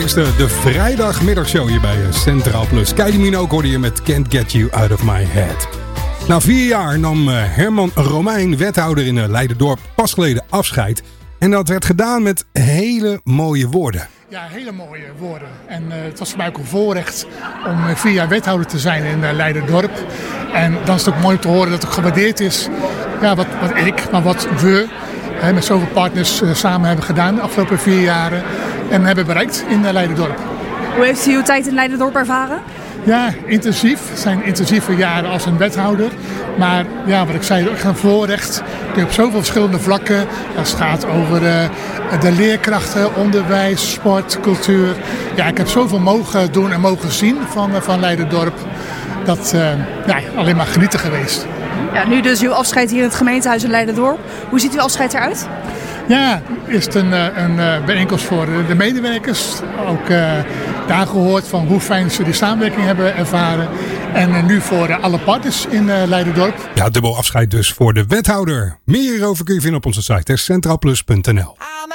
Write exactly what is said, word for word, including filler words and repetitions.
eerste de vrijdagmiddagshow hier bij Centraal Plus. Kylie Minogue hoorde je met Can't Get You Out of My Head. Na vier jaar nam Herman Romein, wethouder in Leiderdorp, pas geleden afscheid. En dat werd gedaan met hele mooie woorden. Ja, hele mooie woorden. En uh, het was voor mij ook een voorrecht om uh, vier jaar wethouder te zijn in uh, Leiderdorp. En dan is het ook mooi om te horen dat het gewaardeerd is. Ja, wat, wat ik, maar wat we uh, met zoveel partners uh, samen hebben gedaan de afgelopen vier jaren. En hebben bereikt in uh, Leiderdorp. Hoe heeft u uw tijd in Leiderdorp ervaren? Ja, intensief. Het zijn intensieve jaren als een wethouder. Maar ja, wat ik zei, echt een voorrecht. Op zoveel verschillende vlakken. Als het gaat over uh, de leerkrachten, onderwijs, sport, cultuur. Ja, ik heb zoveel mogen doen en mogen zien van, uh, van Leiderdorp. Dat uh, ja, alleen maar genieten geweest. Ja, nu dus uw afscheid hier in het gemeentehuis in Leiderdorp. Hoe ziet uw afscheid eruit? Ja, is het een, een bijeenkomst voor de medewerkers. Ook uh, daar gehoord van hoe fijn ze die samenwerking hebben ervaren. En uh, nu voor uh, alle partners in uh, Leiderdorp. Ja, dubbel afscheid dus voor de wethouder. Meer hierover kun je vinden op onze site centraalplus punt n l.